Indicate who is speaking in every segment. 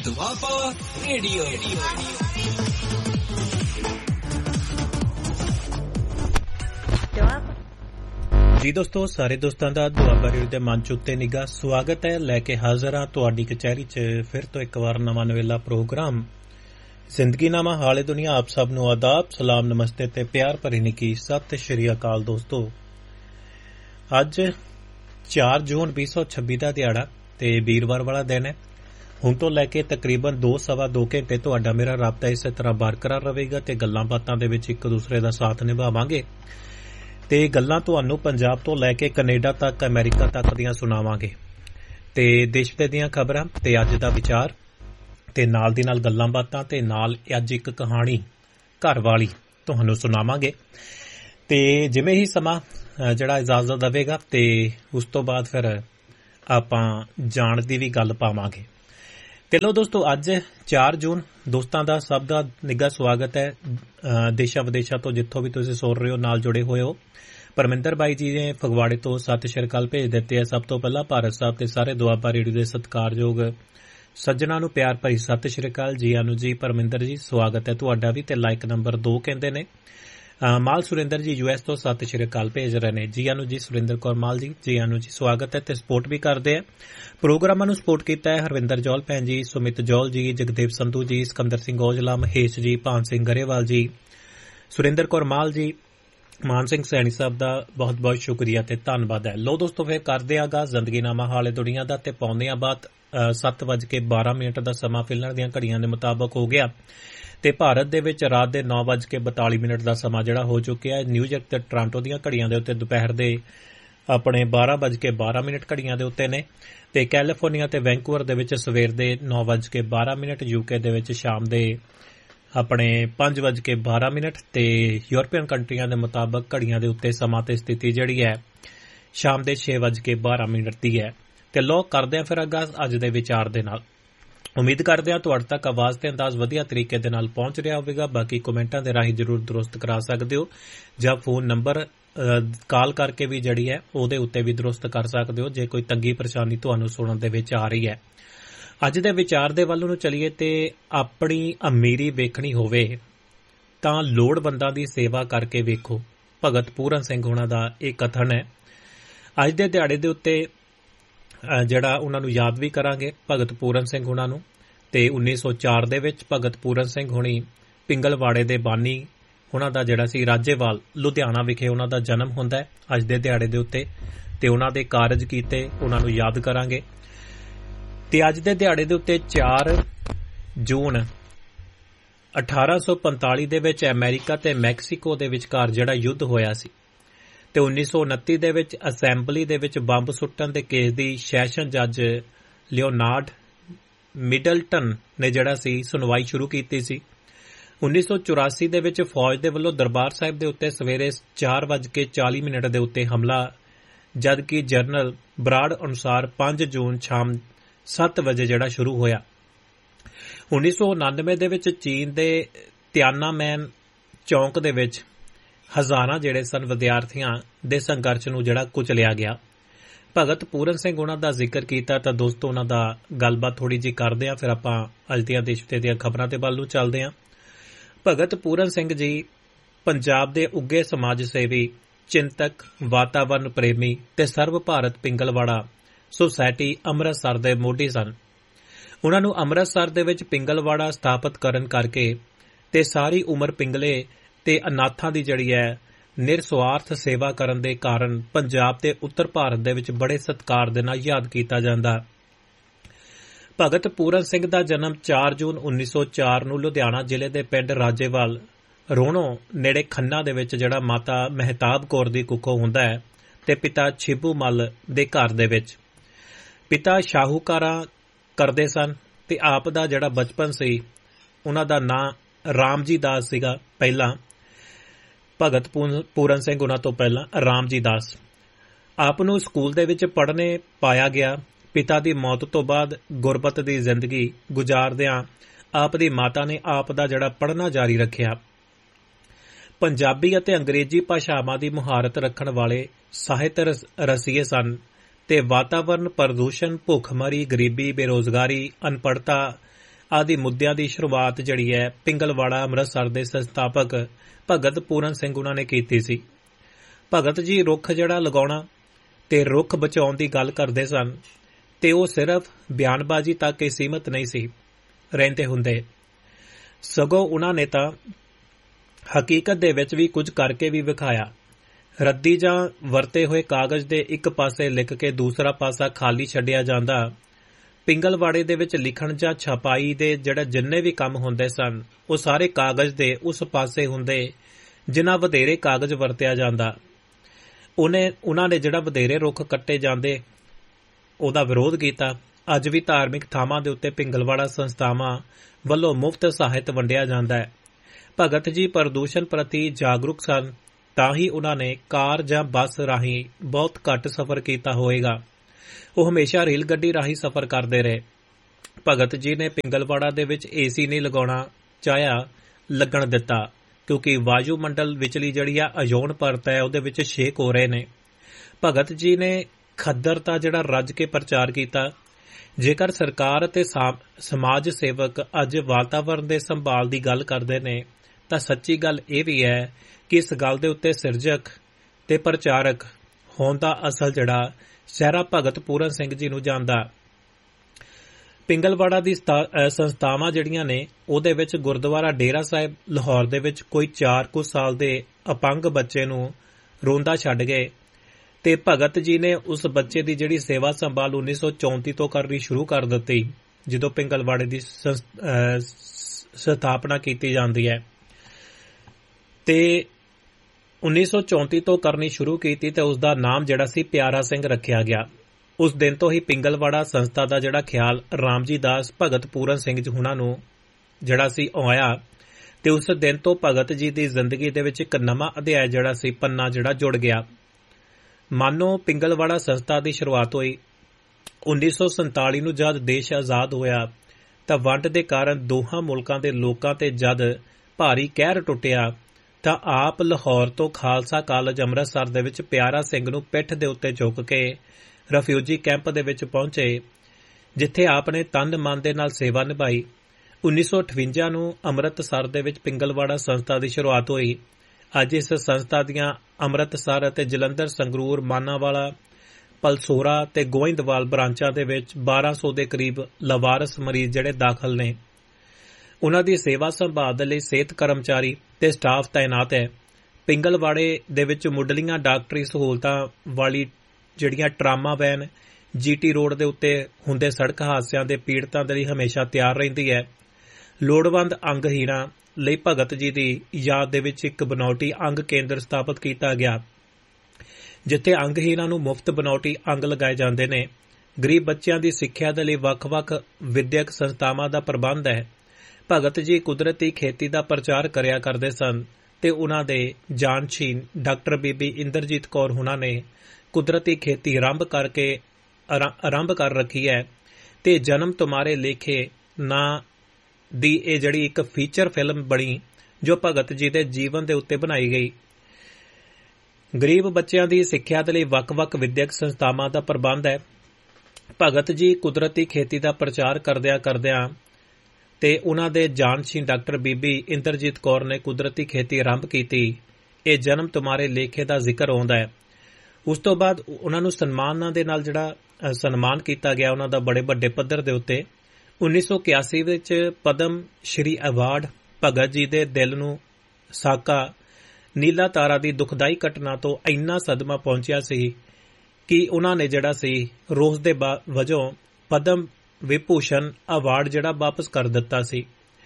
Speaker 1: Doaba radio.
Speaker 2: ਜੀ ਦੋਸਤੋ, ਸਾਰੇ ਦੋਸਤਾਂ ਦਾ ਦੁਆਬਾ ਰੇਡੀਓ ਦੇ ਮੰਚ ਉੱਤੇ ਨਿੱਘਾ ਸਵਾਗਤ ਹੈ। ਲੈ ਕੇ ਹਾਜ਼ਰ ਹਾਂ ਤੁਹਾਡੀ ਕਚਹਿਰੀ 'ਚ ਫਿਰ ਤੋਂ ਇੱਕ ਵਾਰ ਨਵਾਂ ਨਵੇਲਾ ਪ੍ਰੋਗਰਾਮ ਜ਼ਿੰਦਗੀਨਾਮਾ ਹਾਲੇ ਦੁਨੀਆ। ਆਪ ਸਭ ਨੂੰ ਆਦਾਬ, ਸਲਾਮ, ਨਮਸਤੇ ਤੇ ਪਿਆਰ ਭਰੀ ਨਿੱਘੀ ਸਤਿ ਸ਼੍ਰੀ ਅਕਾਲ। ਦੋਸਤੋ, ਅੱਜ 4 ਜੂਨ 2026 ਦਾ ਦਿਹਾੜਾ ਤੇ ਵੀਰਵਾਰ ਵਾਲਾ ਦਿਨ ਹੈ। ਹੁਣ ਤੋਂ ਲੈ ਕੇ ਤਕਰੀਬਨ 2-2.25 ਘੰਟੇ ਤੁਹਾਡਾ ਮੇਰਾ ਰਾਬਤਾ ਇਸੇ ਤਰ੍ਹਾਂ ਬਰਕਰਾਰ ਰਹੇਗਾ ਤੇ ਗੱਲਾਂ ਬਾਤਾਂ ਦੇ ਵਿੱਚ ਇੱਕ ਦੂਸਰੇ ਦਾ ਸਾਥ ਨਿਭਾਵਾਂਗੇ ਤੇ ਗੱਲਾਂ ਤੁਹਾਨੂੰ ਪੰਜਾਬ ਤੋਂ ਲੈ ਕੇ ਕੈਨੇਡਾ ਤੱਕ, ਅਮਰੀਕਾ ਤੱਕ ਦੀਆਂ ਸੁਣਾਵਾਂਗੇ ਤੇ ਦੇਸ਼ ਵਿਦੇਸ਼ ਦੀਆਂ ਖਬਰਾਂ ਤੇ ਅੱਜ ਦਾ ਵਿਚਾਰ ਤੇ ਨਾਲ ਦੀ ਨਾਲ ਗੱਲਾਂ ਬਾਤਾਂ ਤੇ ਨਾਲ ਅੱਜ ਇੱਕ ਕਹਾਣੀ ਘਰ ਵਾਲੀ ਤੁਹਾਨੂੰ ਸੁਣਾਵਾਂਗੇ ਤੇ ਜਿਵੇਂ ਹੀ ਸਮਾਂ ਜਿਹੜਾ ਇਜਾਜ਼ਤ ਦੇਵੇਗਾ ਤੇ ਉਸ ਤੋਂ ਬਾਅਦ ਫਿਰ ਆਪਾਂ ਜਾਣ ਦੀ ਵੀ ਗੱਲ ਪਾਵਾਂਗੇ। ਤੇ ਲੋ ਦੋਸਤੋ, ਅੱਜ 4 ਜੂਨ ਦੋਸਤਾਂ ਦਾ ਸਭ ਦਾ ਨਿੱਘਾ ਸਵਾਗਤ ਹੈ। ਦੇਸ਼ਾਂ ਵਿਦੇਸ਼ਾਂ ਤੋਂ ਜਿੱਥੋਂ ਵੀ ਤੁਸੀਂ ਸੁਣ ਰਹੇ ਹੋ, ਨਾਲ ਜੁੜੇ ਹੋਏ ਹੋ। ਪਰਮਿੰਦਰ ਬਾਈ ਜੀ ਨੇ ਫਗਵਾੜੇ ਤੋਂ ਸਤਿ ਸ਼੍ਰੀ ਅਕਾਲ ਭੇਜ ਦਿੱਤੇ ਹੈ। ਸਭ ਤੋਂ ਪਹਿਲਾਂ ਭਾਰਤ ਸਾਹਿਬ ਤੇ ਸਾਰੇ ਦੁਆਬਾ ਰੇਡੀਓ ਦੇ ਸਤਿਕਾਰਯੋਗ ਸੱਜਣਾਂ ਨੂੰ ਪਿਆਰ ਭਰੀ ਸਤਿ ਸ਼੍ਰੀ ਅਕਾਲ। ਜੀ ਆਨੂ ਜੀ। ਪਰਮਿੰਦਰ ਜੀ, ਸਵਾਗਤ ਹੈ ਤੁਹਾਡਾ ਵੀ। ਤੇ ਲਾਈਕ ਨੰਬਰ 2 ਕਹਿੰਦੇ ਨੇ। ਮਾਲ ਸੁਰਿੰਦਰ ਜੀ US ਤੋਂ ਸਤਿ ਸ਼੍ਰੀ ਅਕਾਲ ਭੇਜ ਰਹੇ ਨੇ। ਜੀ ਆਨੂ ਜੀ। ਸੁਰਿੰਦਰ ਕੌਰ ਮਾਲ ਜੀ, ਜੀ ਆਨੂ ਜੀ, ਸਵਾਗਤ ਹੈ ਤੇ ਸਪੋਰਟ ਵੀ ਕਰਦੇ ਆ। ਪ੍ਰੋਗਰਾਮਾਂ ਨੂੰ ਸਪੋਰਟ ਕੀਤਾ ਹੈ ਹਰਵਿੰਦਰ ਜੌਲ ਭੈਣ ਜੀ, ਸੁਮਿਤ ਜੌਲ ਜੀ, ਜਗਦੇਵ ਸੰਧੂ ਜੀ, ਸਿਕੰਦਰ ਸਿੰਘ ਔਜਲਾ, ਮਹੇਸ਼ ਜੀ, ਭਾਨ ਸਿੰਘ ਗਰੇਵਾਲ ਜੀ, ਸੁਰਿੰਦਰ ਕੌਰ ਮਾਲ ਜੀ, ਮਾਨ ਸਿੰਘ ਸੈਣੀ ਸਾਹਿਬ ਦਾ ਬਹੁਤ ਬਹੁਤ ਸ਼ੁਕਰੀਆ ਤੇ ਧੰਨਵਾਦ ਹੈ। ਲੋ ਦੋਸਤੋ, ਫਿਰ ਕਰਦੇ ਆਗਾ ਜ਼ਿੰਦਗੀਨਾਮਾ ਹਾਲੇ ਦੁਨੀਆ ਦਾ ਤੇ ਪਾਉਂਦੇ ਆ ਬਾਤ 7:12 ਦਾ ਸਮਾਂ ਫਿਲਹਾਲ ਦੀਆਂ ਘੜੀਆਂ ਦੇ ਮੁਤਾਬਕ ਹੋ ਗਿਆ ਤੇ ਭਾਰਤ ਦੇ ਵਿੱਚ ਰਾਤ ਦੇ 9:42 ਦਾ ਸਮਾਂ ਜਿਹੜਾ ਹੋ ਚੁੱਕਿਆ ਹੈ। ਨਿਊਯਾਰਕ ਤੇ ਟੋਰਾਂਟੋ ਦੀਆਂ ਘੜੀਆਂ ਦੇ ਉੱਤੇ ਦੁਪਹਿਰ ਦੇ ਆਪਣੇ 12:12 ਘੜੀਆਂ ਦੇ ਉੱਤੇ ਨੇ ਤੇ ਕੈਲੀਫੋਰਨੀਆ ਤੇ ਵੈਂਕੂਵਰ ਦੇ ਵਿੱਚ ਸਵੇਰ ਦੇ 9:12, ਯੂਕੇ ਦੇ ਵਿੱਚ ਸ਼ਾਮ ਦੇ ਆਪਣੇ 5:12 ਤੇ ਯੂਰਪੀਅਨ ਕੰਟਰੀਆਂ ਦੇ ਮੁਤਾਬਕ ਘੜੀਆਂ ਦੇ ਉੱਤੇ ਸਮਾਂ ਤੇ ਸਥਿਤੀ ਜਿਹੜੀ ਹੈ ਸ਼ਾਮ ਦੇ 6:12 ਦੀ ਹੈ। ਤੇ ਲੋ ਕਰਦੇ ਆ ਫਿਰ ਆਗਾਜ਼ ਅੱਜ ਦੇ ਵਿਚਾਰ ਦੇ ਨਾਲ। ਉਮੀਦ ਕਰਦੇ ਹਾਂ ਤੁਹਾਡੇ ਤੱਕ ਆਵਾਜ਼ ਤੇ ਅੰਦਾਜ਼ ਵਧੀਆ ਤਰੀਕੇ ਦੇ ਨਾਲ ਪਹੁੰਚ ਰਿਹਾ ਹੋਵੇਗਾ। ਬਾਕੀ ਕਮੈਂਟਾਂ ਦੇ ਰਾਹੀਂ ਜ਼ਰੂਰ ਦਰੁਸਤ ਕਰਾ ਸਕਦੇ ਹੋ ਜਾਂ ਫੋਨ ਨੰਬਰ ਕਾਲ ਕਰਕੇ ਵੀ ਜਿਹੜੀ ਹੈ ਉਹਦੇ ਉੱਤੇ ਵੀ ਦਰੁਸਤ ਕਰ ਸਕਦੇ ਹੋ ਜੇ ਕੋਈ ਤੰਗੀ ਪਰੇਸ਼ਾਨੀ ਤੁਹਾਨੂੰ ਸੁਣਨ ਦੇ ਵਿੱਚ ਆ ਰਹੀ ਹੈ। ਅੱਜ ਦੇ ਵਿਚਾਰ ਦੇ ਵੱਲ ਨੂੰ ਚਲੀਏ ਤੇ ਆਪਣੀ ਅਮੀਰੀ ਵੇਖਣੀ ਹੋਵੇ ਤਾਂ ਲੋੜਵੰਦਾਂ ਦੀ ਸੇਵਾ ਕਰਕੇ ਵੇਖੋ। ਭਗਤ ਪੂਰਨ ਸਿੰਘ ਹੋਣਾ ਦਾ ਇਹ ਕਥਨ ਹੈ। ਅੱਜ ਦੇ ਦਿਹਾੜੇ ਦੇ ਉੱਤੇ ਜਿਹੜਾ ਉਹਨਾਂ ਨੂੰ ਯਾਦ ਵੀ ਕਰਾਂਗੇ, ਭਗਤ ਪੂਰਨ ਸਿੰਘ ਹੋਣਾ ਨੂੰ। ਤੇ 1904 ਦੇ ਵਿੱਚ ਭਗਤ ਪੂਰਨ ਸਿੰਘ ਹੋਣੀ ਪਿੰਗਲਵਾੜੇ ਦੇ ਬਾਨੀ ਉਹਨਾਂ ਦਾ ਜਿਹੜਾ ਸੀ ਰਾਜੇਵਾਲ ਲੁਧਿਆਣਾ ਵਿਖੇ ਉਹਨਾਂ ਦਾ ਜਨਮ ਹੁੰਦਾ ਹੈ ਅੱਜ ਦੇ ਦਿਹਾੜੇ ਦੇ ਉੱਤੇ ਤੇ ਉਹਨਾਂ ਦੇ ਕਾਰਜ ਕੀਤੇ ਉਹਨਾਂ ਨੂੰ ਯਾਦ ਕਰਾਂਗੇ। ਤੇ ਅੱਜ ਦੇ ਦਿਹਾੜੇ ਦੇ ਉੱਤੇ 4 ਜੂਨ 1845 ਦੇ ਵਿੱਚ ਅਮਰੀਕਾ ਤੇ ਮੈਕਸੀਕੋ ਦੇ ਵਿਚਕਾਰ ਜਿਹੜਾ ਯੁੱਧ ਹੋਇਆ ਸੀ ਤੇ 1929 ਦੇ ਵਿੱਚ ਅਸੈਂਬਲੀ ਦੇ ਵਿੱਚ ਬੰਬ ਸੁੱਟਣ ਦੇ ਕੇਸ ਦੀ ਸੈਸ਼ਨ ਜੱਜ ਲਿਓਨਾਰਡ ਮਿਡਲਟਨ ਨੇ ਜਿਹੜਾ ਸੀ ਸੁਣਵਾਈ ਸ਼ੁਰੂ ਕੀਤੀ ਸੀ। 1984 ਦੇ ਵਿੱਚ ਫੌਜ ਦੇ ਵੱਲੋਂ ਦਰਬਾਰ ਸਾਹਿਬ ਦੇ ਉੱਤੇ ਸਵੇਰੇ 4:40 ਦੇ ਉੱਤੇ ਹਮਲਾ, ਜਦਕਿ ਜਨਰਲ ਬਰਾੜ ਅਨੁਸਾਰ 5 ਜੂਨ ਸ਼ਾਮ 7 ਵਜੇ ਜਿਹੜਾ ਸ਼ੁਰੂ ਹੋਇਆ। 1999 ਦੇ ਵਿੱਚ ਚੀਨ ਦੇ ਤਿਆਨਾਮੈਨ ਚੌਂਕ ਦੇ ਵਿੱਚ ਹਜ਼ਾਰਾਂ ਜਿਹੜੇ ਸਨ ਵਿਦਿਆਰਥੀਆਂ ਦੇ ਸੰਘਰਸ਼ ਨੂੰ ਜਿਹੜਾ ਕੁਚਲਿਆ ਗਿਆ। ਭਗਤ ਪੂਰਨ ਸਿੰਘ ਉਹਨਾਂ ਦਾ ਜ਼ਿਕਰ ਕੀਤਾ ਤਾਂ ਦੋਸਤੋ ਉਹਨਾਂ ਦਾ ਗੱਲਬਾਤ ਥੋੜੀ ਜਿਹੀ ਕਰਦੇ ਹਾਂ, ਫਿਰ ਆਪਾਂ ਅੱਜ ਦੀਆਂ ਦੇਸ਼ ਵਿਦੇਸ਼ ਦੀਆਂ ਖਬਰਾਂ ਦੇ ਵੱਲ ਨੂੰ ਚੱਲਦੇ ਹਾਂ। ਭਗਤ ਪੂਰਨ ਸਿੰਘ ਜੀ ਪੰਜਾਬ ਦੇ ਉੱਘੇ ਸਮਾਜ ਸੇਵੀ, ਚਿੰਤਕ, ਵਾਤਾਵਰਨ ਪ੍ਰੇਮੀ ਤੇ ਸਰਵ ਭਾਰਤ ਪਿੰਗਲਵਾੜਾ ਸੁਸਾਇਟੀ ਅੰਮ੍ਰਿਤਸਰ ਦੇ ਮੋਢੀ ਸਨ। ਉਹਨਾਂ ਨੂੰ ਅੰਮ੍ਰਿਤਸਰ ਦੇ ਵਿੱਚ ਪਿੰਗਲਵਾੜਾ ਸਥਾਪਿਤ ਕਰਨ ਕਰਕੇ ਤੇ ਸਾਰੀ ਉਮਰ ਪਿੰਗਲੇ ਤੇ ਅਨਾਥਾਂ ਦੀ ਜਿਹੜੀ ਹੈ ਨਿਰਸੁਆਰਥ ਸੇਵਾ ਕਰਨ ਦੇ ਕਾਰਨ ਪੰਜਾਬ ਤੇ ਉੱਤਰ ਭਾਰਤ ਦੇ ਵਿੱਚ ਬੜੇ ਸਤਿਕਾਰ ਦੇ ਨਾਲ ਯਾਦ ਕੀਤਾ ਜਾਂਦਾ। ਭਗਤ ਪੂਰਨ ਸਿੰਘ ਦਾ ਜਨਮ 4 ਜੂਨ 1904 ਨੂੰ ਲੁਧਿਆਣਾ ਜ਼ਿਲ੍ਹੇ ਦੇ ਪਿੰਡ ਰਾਜੇਵਾਲ ਰੋਣੋ ਨੇੜੇ ਖੰਨਾ ਦੇ ਵਿੱਚ ਜਿਹੜਾ ਮਾਤਾ ਮਹਿਤਾਬ ਕੌਰ ਦੀ ਕੁੱਖੋਂ ਹੁੰਦਾ ਹੈ ਤੇ ਪਿਤਾ ਛਿਬੂ ਮੱਲ ਦੇ ਘਰ ਦੇ ਵਿੱਚ। ਪਿਤਾ ਸ਼ਾਹੂਕਾਰਾਂ ਕਰਦੇ ਸਨ ਤੇ ਆਪ ਦਾ ਜਿਹੜਾ ਬਚਪਨ ਸੀ ਉਹਨਾਂ ਦਾ ਨਾਂ ਰਾਮਜੀ ਦਾਸ ਸੀਗਾ। ਪਹਿਲਾਂ ਭਗਤ ਪੂਰਨ ਸਿੰਘ ਉਹਨਾਂ ਤੋਂ ਪਹਿਲਾਂ ਰਾਮਜੀ ਦਾਸ। ਆਪ ਨੂੰ ਸਕੂਲ ਦੇ ਵਿੱਚ ਪੜ੍ਹਨੇ ਪਾਇਆ ਗਿਆ। ਪਿਤਾ ਦੀ ਮੌਤ ਤੋਂ ਬਾਅਦ ਗੁਰਬਤ ਦੀ ਜ਼ਿੰਦਗੀ ਗੁਜ਼ਾਰਦਿਆਂ ਆਪ ਦੀ ਮਾਤਾ ਨੇ ਆਪ ਦਾ ਜਿਹੜਾ ਪੜ੍ਹਨਾ ਜਾਰੀ ਰੱਖਿਆ। ਪੰਜਾਬੀ ਅਤੇ ਅੰਗਰੇਜ਼ੀ ਭਾਸ਼ਾਵਾਂ ਦੀ ਮੁਹਾਰਤ ਰੱਖਣ ਵਾਲੇ ਸਾਹਿਤ ਰਸੀਏ ਸਨ ਤੇ ਵਾਤਾਵਰਨ ਪ੍ਰਦੂਸ਼ਣ, ਭੁੱਖਮਰੀ, ਗਰੀਬੀ, ਬੇਰੋਜ਼ਗਾਰੀ, ਅਨਪੜ੍ਹਤਾ ਆਦਿ ਮੁੱਦਿਆਂ ਦੀ ਸ਼ੁਰੂਆਤ ਜਿਹੜੀ ਹੈ ਪਿੰਗਲਵਾੜਾ ਅੰਮ੍ਰਿਤਸਰ ਦੇ ਸੰਸਥਾਪਕ ਭਗਤ ਪੂਰਨ ਸਿੰਘ ਉਹਨਾਂ ਨੇ ਕੀਤੀ ਸੀ। ਭਗਤ ਜੀ ਰੁੱਖ ਜਿਹੜਾ ਲਗਾਉਣਾ ਤੇ ਰੁੱਖ ਬਚਾਉਣ ਦੀ ਗੱਲ ਕਰਦੇ ਸਨ ਤੇ ਉਹ ਸਿਰਫ ਬਿਆਨਬਾਜ਼ੀ ਤੱਕ ਹੀ ਸੀਮਤ ਨਹੀਂ ਸੀ ਰਹਿੰਦੇ ਹੁੰਦੇ, ਸਗੋਂ ਉਹਨਾਂ ਨੇ ਤਾਂ ਹਕੀਕਤ ਦੇ ਵਿੱਚ ਵੀ ਕੁਝ ਕਰਕੇ ਵੀ ਵਿਖਾਇਆ। ਰੱਦੀ ਜਾਂ ਵਰਤੇ ਹੋਏ ਕਾਗਜ਼ ਦੇ ਇੱਕ ਪਾਸੇ ਲਿਖ ਕੇ ਦੂਸਰਾ ਪਾਸਾ ਖਾਲੀ ਛੱਡਿਆ ਜਾਂਦਾ। ਪਿੰਗਲਵਾੜੇ ਦੇ ਵਿੱਚ ਲਿਖਣ ਜਾਂ ਛਪਾਈ ਦੇ ਜਿਹੜੇ ਜਿੰਨੇ ਵੀ ਕੰਮ ਹੁੰਦੇ ਸਨ ਉਹ ਸਾਰੇ ਕਾਗਜ਼ ਦੇ ਉਸ ਪਾਸੇ ਹੁੰਦੇ ਜਿਨ੍ਹਾਂ ਵਧੇਰੇ ਕਾਗਜ਼ ਵਰਤਿਆ ਜਾਂਦਾ। ਉਹਨਾਂ ਨੇ ਜਿਹੜਾ ਵਧੇਰੇ ਰੁੱਖ ਕੱਟੇ ਜਾਂਦੇ ਉਹਦਾ ਵਿਰੋਧ ਕੀਤਾ। ਅੱਜ ਵੀ ਧਾਰਮਿਕ ਥਾਵਾਂ ਦੇ ਉੱਤੇ ਪਿੰਗਲਵਾੜਾ ਸੰਸਥਾਵਾਂ ਵੱਲੋਂ ਮੁਫਤ ਸਾਹਿਤ ਵੰਡਿਆ ਜਾਂਦਾ ਹੈ। ਭਗਤ ਜੀ ਪ੍ਰਦੂਸ਼ਣ ਪ੍ਰਤੀ ਜਾਗਰੂਕ ਸਨ, ਤਾਂ ਹੀ ਉਹਨਾਂ ਨੇ ਕਾਰ ਜਾਂ ਬੱਸ ਰਾਹੀਂ ਬਹੁਤ ਘੱਟ ਸਫ਼ਰ ਕੀਤਾ ਹੋਵੇਗਾ। ਉਹ ਹਮੇਸ਼ਾ ਰੇਲ ਗੱਡੀ ਰਾਹੀਂ ਸਫ਼ਰ ਕਰਦੇ ਰਹੇ। ਭਗਤ ਜੀ ਨੇ ਪਿੰਗਲਵਾੜਾ ਦੇ ਵਿੱਚ ਏਸੀ ਨਹੀਂ ਲਗਾਉਣਾ ਚਾਹਿਆ ਲੱਗਣ ਦਿੱਤਾ, ਕਿਉਂਕਿ ਵਾਯੂਮੰਡਲ ਵਿਚਲੀ ਜਿਹੜੀ ਆ ਓਜ਼ੋਨ ਪਰਤ ਹੈ ਉਹਦੇ ਵਿੱਚ ਛੇਕ ਹੋ ਰਹੇ ਨੇ। ਭਗਤ ਜੀ ਨੇ ਖੱਦਰ ਦਾ ਜਿਹੜਾ ਰੱਜ ਕੇ ਪ੍ਰਚਾਰ ਕੀਤਾ। ਜੇਕਰ ਸਰਕਾਰ ਅਤੇ ਸਮਾਜ ਸੇਵਕ ਅੱਜ ਵਾਤਾਵਰਣ ਦੇ ਸੰਭਾਲ ਦੀ ਗੱਲ ਕਰਦੇ ਨੇ ਤਾਂ ਸੱਚੀ ਗੱਲ ਇਹ ਵੀ ਹੈ ਕਿ ਇਸ ਗੱਲ ਦੇ ਉੱਤੇ ਸਿਰਜਕ ਤੇ ਪ੍ਰਚਾਰਕ ਹੋਣ ਦਾ ਅਸਲ ਜਿਹੜਾ ਸਿਹਰਾ ਭਗਤ ਪੂਰਨ ਸਿੰਘ ਜੀ ਨੂੰ ਜਾਂਦਾ। ਪਿੰਗਲਵਾੜਾ ਦੀ ਸੰਸਥਾਵਾਂ ਜਿਹੜੀਆਂ ਨੇ ਉਹਦੇ ਵਿੱਚ ਗੁਰਦੁਆਰਾ ਡੇਰਾ ਸਾਹਿਬ ਲਾਹੌਰ ਦੇ ਵਿੱਚ ਕੋਈ 4 ਕੁ ਸਾਲ ਦੇ ਅਪੰਗ ਬੱਚੇ ਨੂੰ ਰੋਂਦਾ ਛੱਡ ਗਏ ਤੇ ਭਗਤ ਜੀ ਨੇ ਉਸ ਬੱਚੇ ਦੀ ਜਿਹੜੀ ਸੇਵਾ ਸੰਭਾਲ 1934 ਤੋਂ ਕਰਨੀ ਸ਼ੁਰੂ ਕਰ ਦਿੱਤੀ, ਜਦੋਂ ਪਿੰਗਲਵਾੜੇ ਦੀ ਸਥਾਪਨਾ ਕੀਤੀ ਜਾਂਦੀ ਹੈ। ਤੇ 1934 ਤੋਂ ਕਰਨੀ ਸ਼ੁਰੂ ਕੀਤੀ ਤੇ ਉਸ ਦਾ ਨਾਮ ਜਿਹੜਾ ਸੀ ਪਿਆਰਾ ਸਿੰਘ ਰੱਖਿਆ ਗਿਆ। ਉਸ ਦਿਨ ਤੋਂ ਹੀ ਪਿੰਗਲਵਾੜਾ ਸੰਸਥਾ ਦਾ ਜਿਹੜਾ ਖਿਆਲ ਰਾਮਜੀ ਦਾਸ ਭਗਤ ਪੂਰਨ ਸਿੰਘ ਜੀ ਹੁਣਾਂ ਨੂੰ ਜਿਹੜਾ ਸੀ ਆਇਆ ਤੇ ਉਸ ਦਿਨ ਤੋਂ ਭਗਤ ਜੀ ਦੀ ਜ਼ਿੰਦਗੀ ਦੇ ਵਿੱਚ ਇੱਕ ਨਵਾਂ ਅਧਿਆਇ ਜਿਹੜਾ ਸੀ ਪੰਨਾ ਜਿਹੜਾ ਜੁੜ ਗਿਆ। ਮਾਨੋ ਪਿੰਗਲਵਾੜਾ ਸੰਸਥਾ ਦੀ ਸ਼ੁਰੂਆਤ ਹੋਈ 1947 ਨੂੰ ਜਦ ਦੇਸ਼ ਆਜ਼ਾਦ ਹੋਇਆ ਤਾਂ ਵੰਡ ਦੇ ਕਾਰਨ ਦੋਹਾਂ ਮੁਲਕਾਂ ਦੇ ਲੋਕਾਂ ਤੇ ਜਦ ਭਾਰੀ ਕਹਿਰ ਟੁੱਟਿਆ ਤਾਂ ਆਪ ਲਾਹੌਰ ਤੋਂ ਖਾਲਸਾ ਕਾਲਜ ਅੰਮ੍ਰਿਤਸਰ ਦੇ ਵਿੱਚ ਪਿਆਰਾ ਸਿੰਘ ਨੂੰ ਪਿੱਠ ਦੇ ਉੱਤੇ ਚੁੱਕ ਕੇ ਰਿਫਿਊਜੀ ਕੈਂਪ ਦੇ ਵਿੱਚ ਪਹੁੰਚੇ, ਜਿੱਥੇ ਆਪ ਨੇ ਤਨ ਮਨ ਦੇ ਨਾਲ ਸੇਵਾ ਨਿਭਾਈ। 1958 ਨੂੰ ਅੰਮ੍ਰਿਤਸਰ ਦੇ ਵਿੱਚ ਪਿੰਗਲਵਾੜਾ ਸੰਸਥਾ ਦੀ ਸ਼ੁਰੂਆਤ ਹੋਈ। ਅੱਜ ਇਸ ਸੰਸਥਾ ਦੀਆਂ ਅੰਮ੍ਰਿਤਸਰ ਅਤੇ ਜਲੰਧਰ, ਸੰਗਰੂਰ, ਮਾਨਾਵਾਲਾ, ਪਲਸੋਰਾ ਤੇ ਗੋਇੰਦਵਾਲ ਬ੍ਰਾਂਚਾਂ ਦੇ ਵਿੱਚ 1200 ਦੇ ਕਰੀਬ ਲਵਾਰਸ ਮਰੀਜ਼ ਜਿਹੜੇ ਦਾਖਲ ਨੇ। ਉਨ੍ਹਾਂ ਦੀ ਸੇਵਾ ਸੰਭਾਲ ਦੇ ਲਈ ਸਿਹਤ ਕਰਮਚਾਰੀ ਤੇ ਸਟਾਫ ਤਾਇਨਾਤ ਹੈ। ਪਿੰਗਲਵਾੜੇ ਦੇ ਵਿੱਚ ਮੁੱਢਲੀਆਂ ਡਾਕਟਰੀ ਸਹੂਲਤਾਂ ਵਾਲੀ ਜਿਹੜੀਆਂ ਟਰਾਮਾ ਵੈਨ GT ਰੋਡ ਦੇ ਉੱਤੇ ਹੁੰਦੇ ਸੜਕ ਹਾਦਸਿਆਂ ਦੇ ਪੀੜਤਾਂ ਦੇ ਲਈ ਹਮੇਸ਼ਾ ਤਿਆਰ ਰਹਿੰਦੀ ਹੈ। ਲੋੜਵੰਦ ਅੰਗਹੀਣਾਂ ਲਈ ਭਗਤ ਜੀ ਦੀ ਯਾਦ ਦੇ ਵਿੱਚ ਇੱਕ ਬਨਾਵਟੀ ਅੰਗ ਕੇਂਦਰ ਸਥਾਪਿਤ ਕੀਤਾ ਗਿਆ, ਜਿੱਥੇ ਅੰਗਹੀਣਾਂ ਨੂੰ ਮੁਫਤ ਬਨਾਵਟੀ ਅੰਗ ਲਗਾਏ ਜਾਂਦੇ ਨੇ। ਗਰੀਬ ਬੱਚਿਆਂ ਦੀ ਸਿੱਖਿਆ ਦੇ ਲਈ ਵੱਖ-ਵੱਖ ਵਿਦਿਅਕ ਸੰਸਥਾਵਾਂ ਦਾ ਪ੍ਰਬੰਧ ਹੈ। ਭਗਤ ਜੀ ਕੁਦਰਤੀ ਖੇਤੀ ਦਾ ਪ੍ਰਚਾਰ ਕਰਿਆ ਕਰਦੇ ਸਨ ਤੇ ਉਨ੍ਹਾਂ ਦੇ ਜਾਨਸ਼ੀਨ ਡਾਕਟਰ ਬੀਬੀ ਇੰਦਰਜੀਤ ਕੌਰ ਹੁਣਾਂ ਨੇ ਕੁਦਰਤੀ ਖੇਤੀ ਆਰੰਭ ਕਰ ਰੱਖੀ ਹੈ ਤੇ ਜਨਮ ਤੁਮਾਰੇ ਲੇਖੇ ਨਾਂ ਦੀ ਇਹ ਜਿਹੜੀ ਇੱਕ ਫੀਚਰ ਫਿਲਮ ਬਣੀ ਜੋ ਭਗਤ ਜੀ ਦੇ ਜੀਵਨ ਦੇ ਉੱਤੇ ਬਣਾਈ ਗਈ। ਗਰੀਬ ਬੱਚਿਆਂ ਦੀ ਸਿੱਖਿਆ ਦੇ ਲਈ ਵੱਖ-ਵੱਖ ਵਿਦਿਅਕ ਸੰਸਥਾਵਾਂ ਦਾ ਪ੍ਰਬੰਧ ਹੈ। ਭਗਤ ਜੀ ਕੁਦਰਤੀ ਖੇਤੀ ਦਾ ਪ੍ਰਚਾਰ ਕਰਦਿਆਂ ਤੇ ਉਨ੍ਹਾਂ ਦੇ ਜਾਨਸ਼ੀਨ ਡਾਕਟਰ ਬੀਬੀ ਇੰਦਰਜੀਤ ਕੌਰ ਨੇ ਕੁਦਰਤੀ ਖੇਤੀ ਆਰੰਭ ਕੀਤੀ। ਇਹ ਜਨਮ ਤੁਮਾਰੇ ਲੇਖੇ ਦਾ ਜ਼ਿਕਰ ਆਉਂਦਾ ਹੈ। ਉਸ ਤੋਂ ਬਾਅਦ ਉਨ੍ਹਾਂ ਨੂੰ ਸਨਮਾਨਾਂ ਦੇ ਨਾਲ ਜਿਹੜਾ ਸਨਮਾਨ ਕੀਤਾ ਗਿਆ ਉਹਨਾਂ ਦਾ ਬੜੇ ਵੱਡੇ ਪੱਧਰ ਦੇ ਉੱਤੇ। 1981 ਵਿੱਚ ਪਦਮ ਸ਼੍ਰੀ ਅਵਾਰਡ ਭਗਤ ਜੀ ਦੇ ਦਿਲ ਨੂੰ ਸਾਕਾ ਨੀਲਾ ਤਾਰਾ ਦੀ ਦੁਖਦਾਈ ਘਟਨਾ ਤੋਂ ਇੰਨਾ ਸਦਮਾ ਪਹੁੰਚਿਆ ਸੀ ਕਿ ਉਨ੍ਹਾਂ ਨੇ ਜਿਹੜਾ ਸੀ ਰੋਸ ਦੇ ਵਜੋਂ ਪਦਮ ਵਿਭੂਸ਼ਣ ਅਵਾਰਡ ਜਿਹੜਾ ਵਾਪਸ ਕਰ ਦਿੱਤਾ ਸੀ।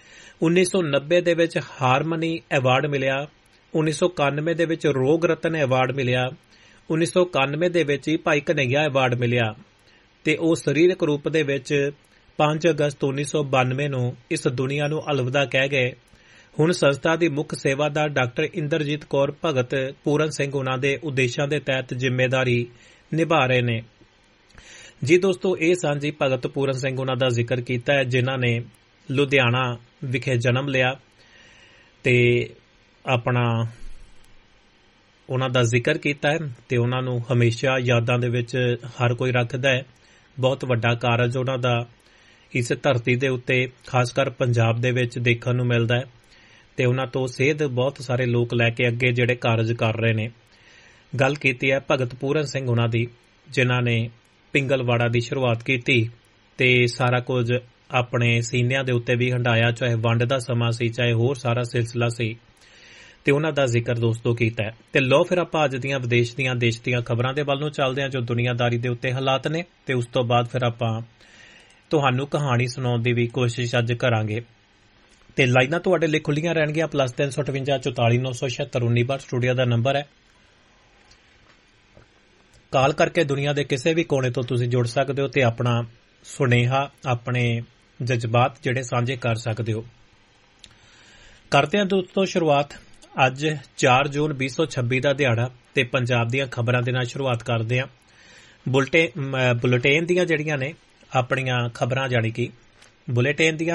Speaker 2: 1990 ਦੇ ਵਿੱਚ ਹਾਰਮਨੀ ਅਵਾਰਡ ਮਿਲਿਆ। 1991 ਦੇ ਵਿੱਚ ਰੋਗ ਰਤਨ ਅਵਾਰਡ ਮਿਲਿਆ। 1991 ਦੇ ਵਿੱਚ ਹੀ ਭਾਈ ਕਨਈਆ ਅਵਾਰਡ ਮਿਲਿਆ ਤੇ ਉਹ ਸਰੀਰਕ ਰੂਪ ਦੇ ਵਿੱਚ 5 ਅਗਸਤ 1992 ਨੂੰ ਇਸ ਦੁਨੀਆ ਨੂੰ ਅਲਵਿਦਾ ਕਹਿ ਗਏ। ਹੁਣ ਸੰਸਥਾ ਦੀ ਮੁੱਖ ਸੇਵਾਦਾਰ ਡਾਕਟਰ ਇੰਦਰਜੀਤ ਕੌਰ ਭਗਤ ਪੂਰਨ ਸਿੰਘ ਉਨ੍ਹਾਂ ਦੇ ਉਦੇਸ਼ਾਂ ਦੇ ਤਹਿਤ ਜ਼ਿੰਮੇਵਾਰੀ ਨਿਭਾ ਰਹੇ ਨੇ। ਜੀ ਦੋਸਤੋ, ਇਹ ਸਨ ਜੀ ਭਗਤ ਪੂਰਨ ਸਿੰਘ ਉਨ੍ਹਾਂ ਦਾ ਜ਼ਿਕਰ ਕੀਤਾ ਹੈ, ਜਿਨ੍ਹਾਂ ਨੇ ਲੁਧਿਆਣਾ ਵਿਖੇ ਜਨਮ ਲਿਆ ਤੇ ਆਪਣਾ ਉਹਨਾਂ ਦਾ ਜ਼ਿਕਰ ਕੀਤਾ ਹੈ ਤੇ ਉਹਨਾਂ ਨੂੰ ਹਮੇਸ਼ਾ ਯਾਦਾਂ ਦੇ ਵਿੱਚ ਹਰ ਕੋਈ ਰੱਖਦਾ ਹੈ। ਬਹੁਤ ਵੱਡਾ ਕਾਰਜ ਉਹਨਾਂ ਦਾ ਇਸ ਧਰਤੀ ਦੇ ਉੱਤੇ ਖਾਸ ਕਰ ਪੰਜਾਬ ਦੇ ਵਿੱਚ ਦੇਖਣ ਨੂੰ ਮਿਲਦਾ ਹੈ ਤੇ ਉਹਨਾਂ ਤੋਂ ਸੇਧ ਬਹੁਤ ਸਾਰੇ ਲੋਕ ਲੈ ਕੇ ਅੱਗੇ ਜਿਹੜੇ ਕਾਰਜ ਕਰ ਰਹੇ ਨੇ। ਗੱਲ ਕੀਤੀ ਹੈ ਭਗਤ ਪੂਰਨ ਸਿੰਘ ਉਹਨਾਂ ਦੀ, ਜਿਨ੍ਹਾਂ ਨੇ ਪਿੰਗਲਵਾੜਾ ਦੀ ਸ਼ੁਰੂਆਤ ਕੀਤੀ ਤੇ ਸਾਰਾ ਕੁਝ ਆਪਣੇ ਸੀਨਿਆਂ ਦੇ ਉੱਤੇ ਵੀ ਹੰਢਾਇਆ, ਚਾਹੇ ਵੰਡ ਦਾ ਸਮਾਂ ਸੀ ਚਾਹੇ ਹੋਰ ਸਾਰਾ ਸਿਲਸਿਲਾ ਸੀ, ਤੇ ਉਹਨਾਂ ਦਾ ਜ਼ਿਕਰ ਦੋਸਤੋ ਕੀਤਾ ਹੈ। ਤੇ ਲਓ ਫਿਰ ਆਪਾਂ ਅੱਜ ਦੀਆਂ ਵਿਦੇਸ਼ ਦੀਆਂ ਦੇਸ਼ ਦੀਆਂ ਖਬਰਾਂ ਦੇ ਵੱਲ ਨੂੰ ਚੱਲਦੇ ਹਾਂ ਜੋ ਦੁਨੀਆਦਾਰੀ ਦੇ ਉੱਤੇ ਹਾਲਾਤ ਨੇ, ਤੇ ਉਸ ਤੋਂ ਬਾਅਦ ਫਿਰ ਆਪਾਂ ਤੁਹਾਨੂੰ ਕਹਾਣੀ ਸੁਣਾਉਣ ਦੀ ਵੀ ਕੋਸ਼ਿਸ਼ ਅੱਜ ਕਰਾਂਗੇ। ਤੇ ਲਾਈਨਾਂ ਤੁਹਾਡੇ ਲਈ ਖੁੱਲੀਆਂ ਰਹਿਣਗੀਆਂ +358 44 976 19 ਸਟੂਡੀਓ ਦਾ ਨੰਬਰ ਹੈ। ਕਾਲ ਕਰਕੇ ਦੁਨੀਆ ਦੇ ਕਿਸੇ ਵੀ ਕੋਨੇ ਤੋਂ ਤੁਸੀਂ ਜੁੜ ਸਕਦੇ ਹੋ ਤੇ ਆਪਣਾ ਸੁਨੇਹਾ, ਆਪਣੇ ਜਜ਼ਬਾਤ ਜਿਹੜੇ ਸਾਂਝੇ ਕਰ ਸਕਦੇ ਹੋ। ਕਰਦੇ ਹਾਂ ਦੋਸਤੋ ਸ਼ੁਰੂਆਤ। ਅੱਜ 4 ਜੂਨ 2026 ਦਾ ਦਿਹਾੜਾ ਤੇ ਪੰਜਾਬ ਦੀਆਂ ਖਬਰਾਂ ਦੇ ਨਾਲ ਸ਼ੁਰੂਆਤ ਕਰਦੇ ਹਾਂ। ਬੁਲੇਟਿਨ ਦੀਆਂ ਜਿਹੜੀਆਂ ਨੇ ਆਪਣੀਆਂ ਖਬਰਾਂ, ਜਾਣੀ ਕਿ ਬੁਲੇਟਿਨ ਦੀਆਂ